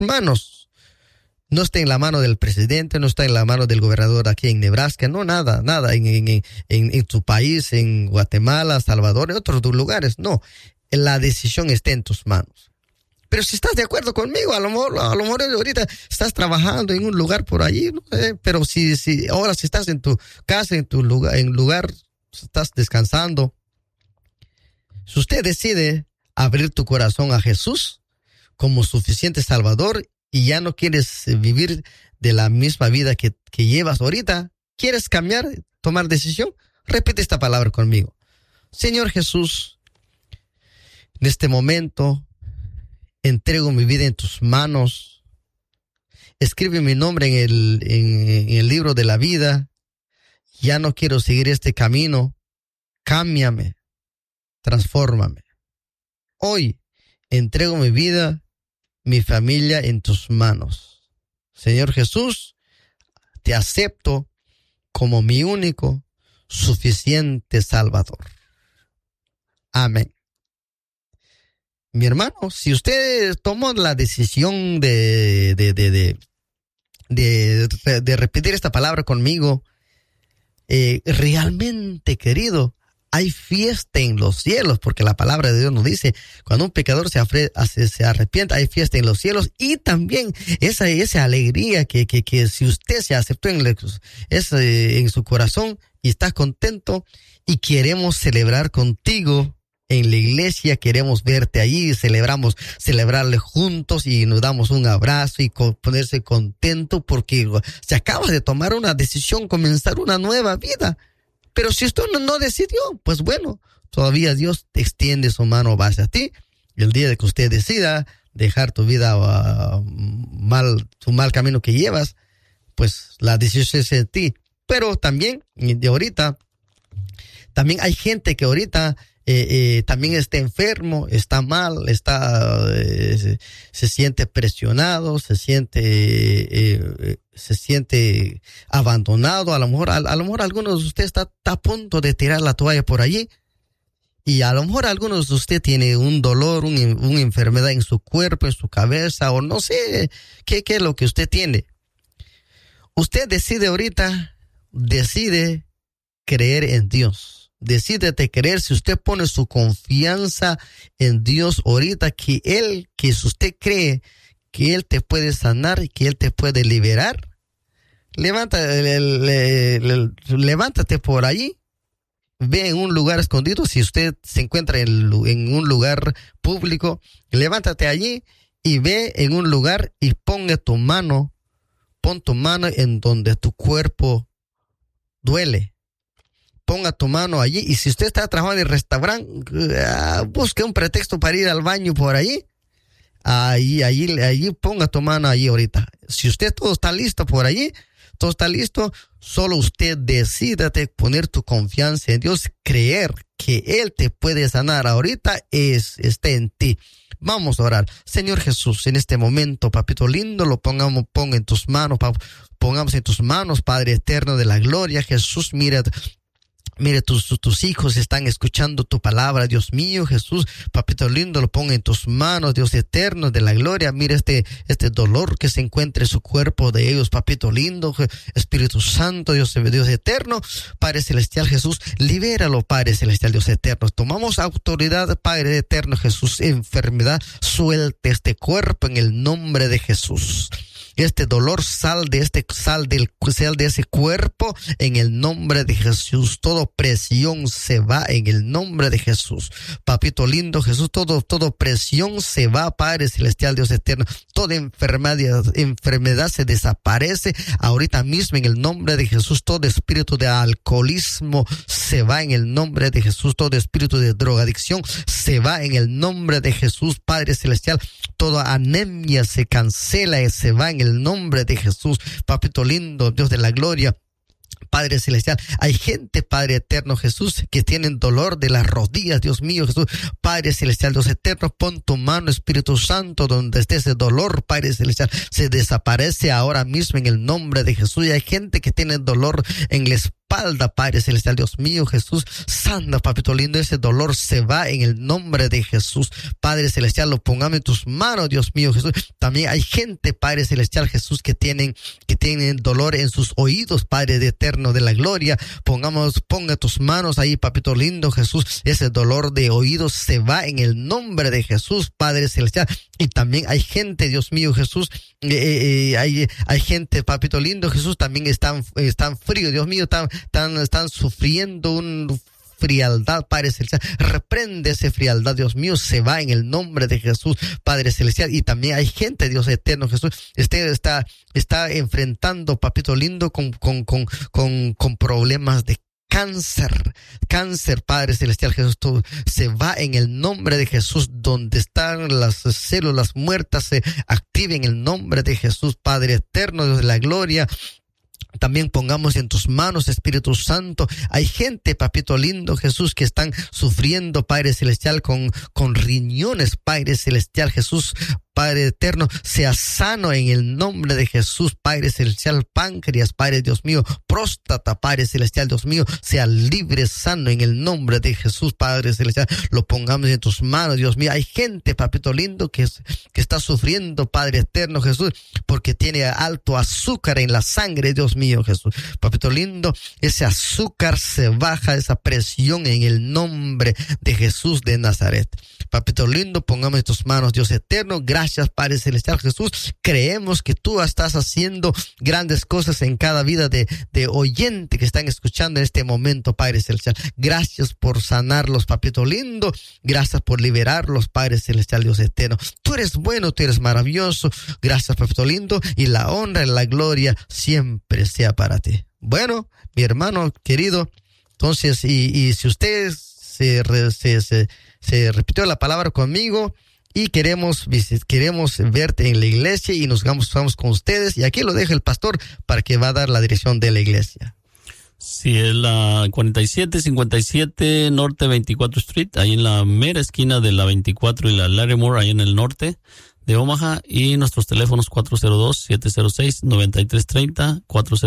Hermanos, no está en la mano del presidente, no está en la mano del gobernador aquí en Nebraska, no, nada, en tu país, en Guatemala, Salvador, en otros lugares, no. La decisión está en tus manos. Pero si estás de acuerdo conmigo, a lo mejor ahorita estás trabajando en un lugar por allí, no sé, pero si estás en tu casa, en tu lugar, estás descansando. Si usted decide abrir tu corazón a Jesús como suficiente Salvador y ya no quieres vivir de la misma vida que llevas ahorita, ¿quieres cambiar, tomar decisión? Repite esta palabra conmigo. Señor Jesús, en este momento entrego mi vida en tus manos. Escribe mi nombre en el libro de la vida. Ya no quiero seguir este camino. Cámbiame, transfórmame. Hoy entrego mi vida, mi familia en tus manos. Señor Jesús, te acepto como mi único, suficiente Salvador. Amén. Mi hermano, si usted tomó la decisión de repetir esta palabra conmigo, realmente, querido, hay fiesta en los cielos, porque la palabra de Dios nos dice, cuando un pecador se arrepiente, hay fiesta en los cielos, y también esa alegría que si usted se aceptó en su corazón y está contento y queremos celebrar contigo en la iglesia, queremos verte allí, celebrarle juntos y nos damos un abrazo y ponerse contento porque se acaba de tomar una decisión, comenzar una nueva vida. Pero si usted no decidió, pues bueno, todavía Dios te extiende su mano hacia ti. El día de que usted decida dejar tu vida tu mal camino que llevas, pues la decisión es en ti. Pero también, de ahorita, también hay gente que ahorita también está enfermo, está mal, se siente presionado, se siente abandonado. A lo mejor algunos de ustedes está a punto de tirar la toalla por allí, y a lo mejor algunos de ustedes tiene un dolor, una enfermedad en su cuerpo, en su cabeza, o no sé qué es lo que usted tiene. Usted decide creer en Dios. Decídete creer. Si usted pone su confianza en Dios ahorita, que si usted cree que Él te puede sanar y que Él te puede liberar, levántate por allí, ve en un lugar escondido. Si usted se encuentra en un lugar público, levántate allí y ve en un lugar y pon tu mano en donde tu cuerpo duele. Ponga tu mano allí, y si usted está trabajando en el restaurante, busque un pretexto para ir al baño por allí. Allí ponga tu mano allí ahorita. Si usted todo está listo por allí, todo está listo, solo usted decídate poner tu confianza en Dios, creer que Él te puede sanar ahorita, está en ti. Vamos a orar. Señor Jesús, en este momento, papito lindo, pongamos en tus manos, Padre eterno de la gloria. Jesús, mira, tus hijos están escuchando tu palabra, Dios mío. Jesús, papito lindo, lo pongo en tus manos, Dios eterno de la gloria. Mira este dolor que se encuentra en su cuerpo de ellos, papito lindo. Espíritu Santo, Dios eterno, Padre celestial, Jesús, libéralo, Padre celestial, Dios eterno. Tomamos autoridad, Padre eterno, Jesús. Enfermedad, suelte este cuerpo en el nombre de Jesús. Este dolor sal de ese cuerpo en el nombre de Jesús. Toda presión se va en el nombre de Jesús. Papito lindo Jesús, todo presión se va, Padre celestial, Dios eterno. Toda enfermedad se desaparece ahorita mismo en el nombre de Jesús. Todo espíritu de alcoholismo se va en el nombre de Jesús. Todo espíritu de drogadicción se va en el nombre de Jesús, Padre celestial. Toda anemia se cancela y se va en el nombre de Jesús. Papito lindo, Dios de la gloria, Padre celestial, hay gente, Padre eterno, Jesús, que tienen dolor de las rodillas, Dios mío, Jesús. Padre celestial, Dios eterno, pon tu mano, Espíritu Santo, donde esté ese dolor, Padre celestial, se desaparece ahora mismo en el nombre de Jesús. Y hay gente que tiene dolor en la espalda, espalda, Padre celestial, Dios mío, Jesús, sana, papito lindo, ese dolor se va en el nombre de Jesús. Padre celestial, lo pongamos en tus manos, Dios mío, Jesús. También hay gente, Padre celestial, Jesús, que tienen dolor en sus oídos, Padre de eterno de la gloria. Ponga tus manos ahí, papito lindo, Jesús. Ese dolor de oídos se va en el nombre de Jesús, Padre celestial. Y también hay gente, Dios mío, Jesús, hay gente, papito lindo, Jesús, también están fríos, Dios mío, están sufriendo un frialdad, Padre celestial. Reprende esa frialdad, Dios mío, se va en el nombre de Jesús, Padre celestial. Y también hay gente, Dios eterno, Jesús, está enfrentando, papito lindo, con problemas de cáncer, Padre celestial, Jesús, todo se va en el nombre de Jesús. Donde están las células muertas, se activen en el nombre de Jesús, Padre eterno, Dios de la gloria. También pongamos en tus manos, Espíritu Santo. Hay gente, papito lindo, Jesús, que están sufriendo, Padre celestial, con riñones, Padre celestial, Jesús, Padre eterno, sea sano en el nombre de Jesús, Padre celestial, páncreas, Padre Dios mío, próstata, Padre celestial, Dios mío, sea libre, sano en el nombre de Jesús, Padre celestial. Lo pongamos en tus manos, Dios mío. Hay gente, papito lindo, que está sufriendo, Padre eterno, Jesús, porque tiene alto azúcar en la sangre, Dios mío, Jesús. Papito lindo, ese azúcar se baja, esa presión en el nombre de Jesús de Nazaret. Papito lindo, pongamos en tus manos, Dios eterno. Gracias, Padre celestial, Jesús. Creemos que tú estás haciendo grandes cosas en cada vida de oyente que están escuchando en este momento, Padre celestial. Gracias por sanarlos, papito lindo. Gracias por liberarlos, Padre celestial, Dios eterno. Tú eres bueno, tú eres maravilloso. Gracias, papito lindo. Y la honra y la gloria siempre sea para ti. Bueno, mi hermano querido, entonces, y si usted se repitió la palabra conmigo y queremos verte en la iglesia y nos vamos con ustedes, y aquí lo deja el pastor para que va a dar la dirección de la iglesia. Sí, es la 4757 Norte 24 Street, ahí en la mera esquina de la 24 y la Larimore, ahí en el norte de Omaha, y nuestros teléfonos 402-706-9330,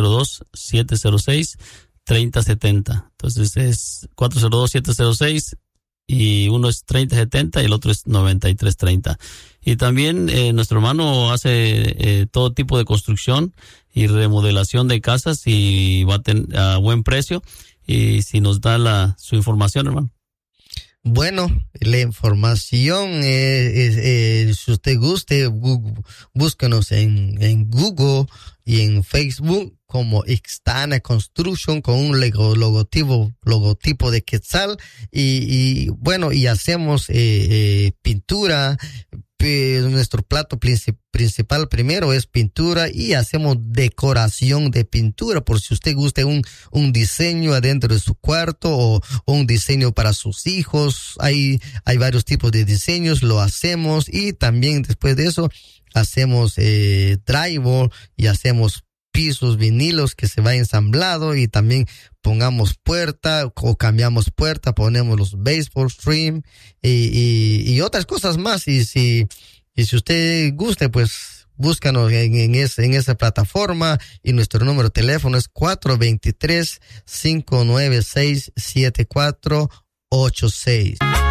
402-706-3070. Entonces es 402-706 y uno es 3070 y el otro es 9330. Y también nuestro hermano hace todo tipo de construcción y remodelación de casas, y va a buen precio. Y si nos da su información, hermano. Bueno, la información, si usted guste, búsquenos en Google y en Facebook como Ixtana Construction, con un logotipo de Quetzal, y bueno, y hacemos pintura. Nuestro plato principal primero es pintura, y hacemos decoración de pintura, por si usted guste un diseño adentro de su cuarto o un diseño para sus hijos. Hay varios tipos de diseños, lo hacemos. Y también después de eso hacemos drywall y hacemos pisos vinilos que se va ensamblado, y también pongamos puerta o cambiamos puerta, ponemos los baseboard trim y otras cosas más. Y si usted guste, pues búscanos en esa plataforma, y nuestro número de teléfono es 423-596-7486.